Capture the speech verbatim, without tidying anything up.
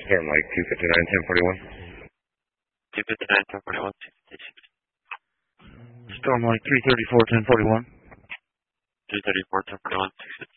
Storm Mike two fifty-nine, ten forty-one. two fifty-nine, ten forty-one, two fifty-six. Storm Mike three thirty-four, ten forty-one. three thirty-four, ten forty-one, six fifty.